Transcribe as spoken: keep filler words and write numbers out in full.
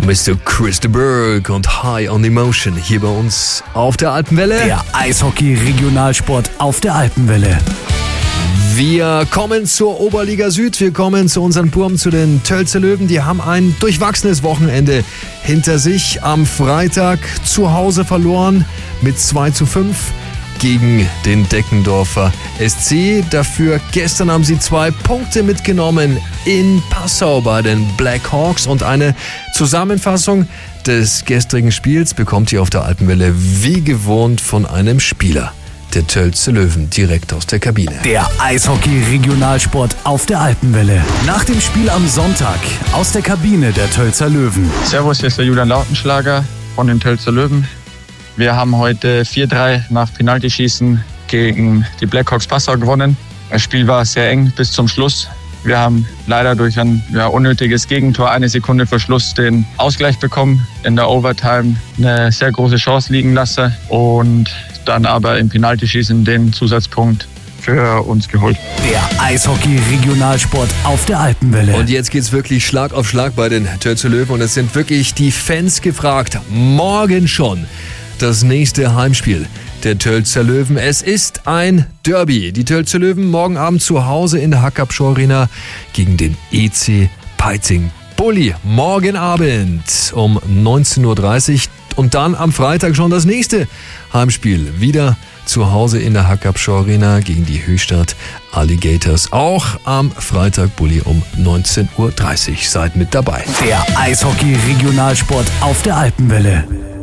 Mister Chris de Burgh und High on Emotion hier bei uns auf der Alpenwelle. Der Eishockey-Regionalsport auf der Alpenwelle. Wir kommen zur Oberliga Süd, wir kommen zu unseren Burm, zu den Tölzer Löwen. Die haben ein durchwachsenes Wochenende hinter sich. Am Freitag zu Hause verloren mit zwei zu fünf gegen den Deckendorfer S C. Dafür gestern haben sie zwei Punkte mitgenommen in Passau bei den Black Hawks. Und eine Zusammenfassung des gestrigen Spiels bekommt ihr auf der Alpenwelle wie gewohnt von einem Spieler der Tölzer Löwen direkt aus der Kabine. Der Eishockey-Regionalsport auf der Alpenwelle. Nach dem Spiel am Sonntag aus der Kabine der Tölzer Löwen. Servus, hier ist der Julian Lautenschlager von den Tölzer Löwen. Wir haben heute vier drei nach Penaltyschießen gegen die Blackhawks Passau gewonnen. Das Spiel war sehr eng bis zum Schluss. Wir haben leider durch ein ja, unnötiges Gegentor eine Sekunde vor Schluss den Ausgleich bekommen. In der Overtime eine sehr große Chance liegen lassen und dann aber im Penaltyschießen den Zusatzpunkt für uns geholt. Der Eishockey-Regionalsport auf der Alpenwelle. Und jetzt geht's wirklich Schlag auf Schlag bei den Tölzer Löwen und es sind wirklich die Fans gefragt. Morgen schon das nächste Heimspiel der Tölzer Löwen. Es ist ein Derby. Die Tölzer Löwen morgen Abend zu Hause in der Hackabschau Arena gegen den E C Peitzing. Bulli, morgen Abend um neunzehn Uhr dreißig und dann am Freitag schon das nächste Heimspiel. Wieder zu Hause in der Hackabschau Arena gegen die Höchstadt Alligators. Auch am Freitag, Bulli, um neunzehn Uhr dreißig. Seid mit dabei. Der Eishockey-Regionalsport auf der Alpenwelle.